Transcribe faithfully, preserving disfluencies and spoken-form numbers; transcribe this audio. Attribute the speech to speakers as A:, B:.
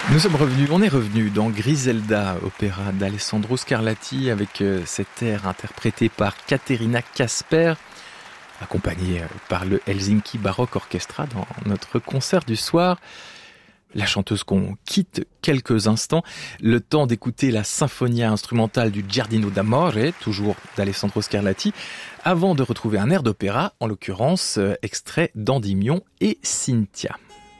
A: Nous sommes revenus, on est revenu dans Griselda, opéra d'Alessandro Scarlatti, avec cet air interprété par Caterina Casper, accompagné par le Helsinki Baroque Orchestra dans notre concert du soir. La chanteuse qu'on quitte quelques instants, le temps d'écouter la Sinfonia instrumentale du Giardino d'Amore, toujours d'Alessandro Scarlatti, avant de retrouver un air d'opéra, en l'occurrence extrait d'Endymion et Cynthia.